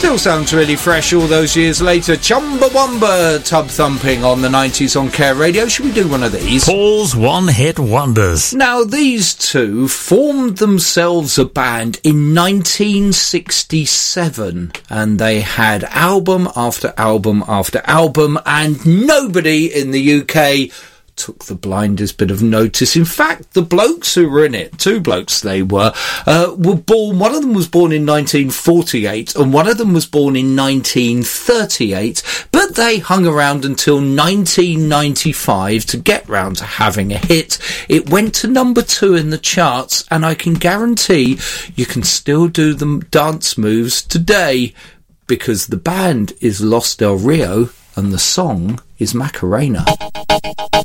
Still sounds really fresh all those years later. Chumbawamba Tub Thumping on the 90s on Care Radio. Should we do one of these? Paul's one-hit wonders. Now, these two formed themselves a band in 1967, and they had album after album after album, and nobody in the UK took the blindest bit of notice. In fact, the blokes who were in it, two blokes they were born, one of them was born in 1948 and one of them was born in 1938, but they hung around until 1995 to get round to having a hit. It went to number 2 in the charts, and I can guarantee you can still do the dance moves today, because the band is Los Del Rio and the song is Macarena.